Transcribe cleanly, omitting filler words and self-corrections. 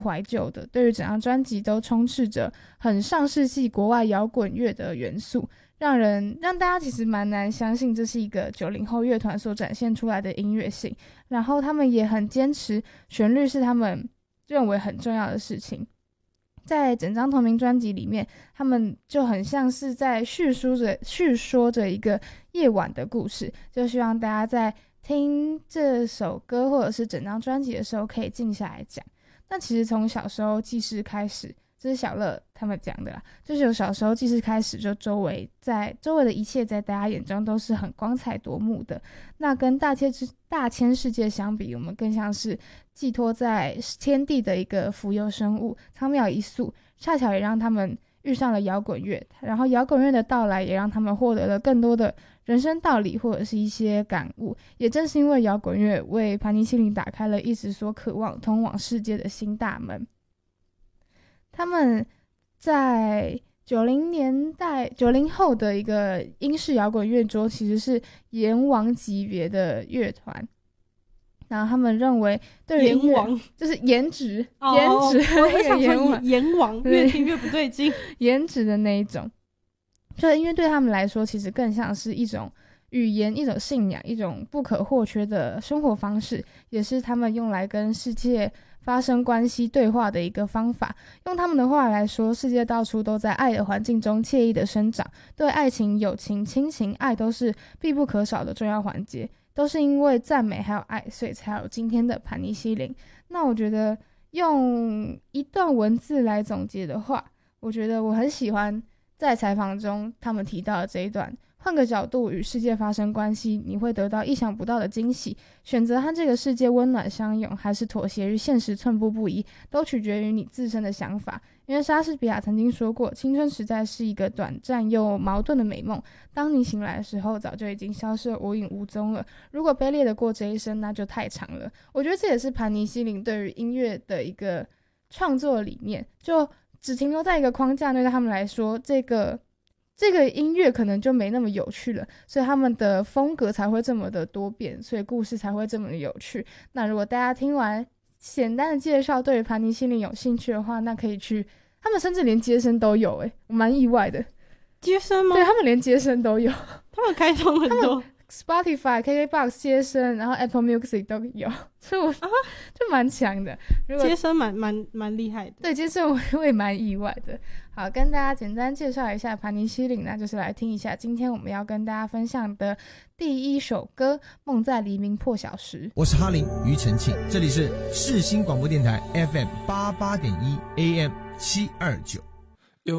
怀旧的，对于整张专辑都充斥着很上世纪国外摇滚乐的元素，让大家其实蛮难相信这是一个90后乐团所展现出来的音乐性。然后他们也很坚持旋律是他们认为很重要的事情，在整张同名专辑里面，他们就很像是在叙说着一个夜晚的故事，就希望大家在听这首歌或者是整张专辑的时候可以静下来讲。那其实从小时候记事开始，这是小乐他们讲的啦，就是有小时候记事开始，就周围的一切在大家眼中都是很光彩夺目的。那跟大千世界相比，我们更像是寄托在天地的一个浮游生物，苍渺一粟，恰巧也让他们遇上了摇滚乐，然后摇滚乐的到来也让他们获得了更多的人生道理或者是一些感悟。也正是因为摇滚乐为盘尼西林打开了一直所渴望通往世界的新大门。他们在90后的一个英式摇滚乐中其实是阎王级别的乐团，然后他们认为对于阎王就是颜值我那个阎王越听越不对劲颜值的那一种，就音乐对他们来说其实更像是一种语言，一种信仰，一种不可或缺的生活方式，也是他们用来跟世界发生关系对话的一个方法。用他们的话来说，世界到处都在爱的环境中惬意的生长，对爱情、友情、亲情、爱都是必不可少的重要环节，都是因为赞美还有爱，所以才有今天的盘尼西林。那我觉得用一段文字来总结的话，我觉得我很喜欢在采访中他们提到的这一段，换个角度与世界发生关系，你会得到意想不到的惊喜。选择和这个世界温暖相拥，还是妥协于现实寸步不移，都取决于你自身的想法。因为莎士比亚曾经说过，青春时代是一个短暂又矛盾的美梦，当你醒来的时候，早就已经消失得无影无踪了。如果卑劣的过这一生，那就太长了。我觉得这也是盘尼西林对于音乐的一个创作理念，就只停留在一个框架内，对他们来说，这个音乐可能就没那么有趣了，所以他们的风格才会这么的多变，所以故事才会这么的有趣。那如果大家听完简单的介绍，对于盘尼西林有兴趣的话，那可以去，他们甚至连街声都有，我蛮意外的。 街声吗？ 对，他们连街声都有， 他们开通很多 Spotify、KKBOX 街声，然后 Apple Music 都有，所以我就蛮强的。 街声蛮厉害的。 对，街声我也蛮意外的。好，跟大家简单介绍一下盘尼西林，那就是来听一下今天我们要跟大家分享的第一首歌《梦在黎明破晓时》。 我是哈林庾澄庆，这里是世新广播电台 FM88.1 AM729。